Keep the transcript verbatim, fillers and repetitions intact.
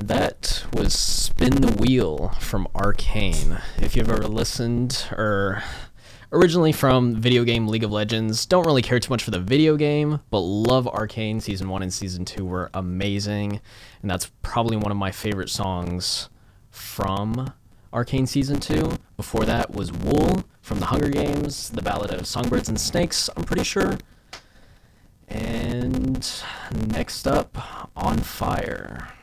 That was Spin the Wheel from Arcane. If you've ever listened, or originally from video game League of Legends, don't really care too much for the video game, but love Arcane. Season one and Season two were amazing, and that's probably one of my favorite songs from Arcane Season two. Before that was Wool from the Hunger Games, the Ballad of Songbirds and Snakes, I'm pretty sure. And next up, On Fire.